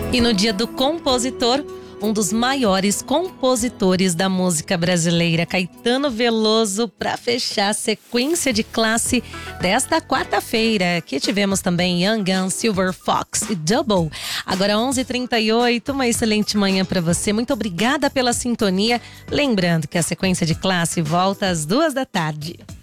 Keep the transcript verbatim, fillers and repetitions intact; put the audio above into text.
E no dia do compositor, um dos maiores compositores da música brasileira, Caetano Veloso, para fechar a sequência de classe desta quarta-feira, que tivemos também Young Guns, Silver Fox e Double. Agora onze e trinta e oito, uma excelente manhã para você. Muito obrigada pela sintonia. Lembrando que a sequência de classe volta às duas da tarde.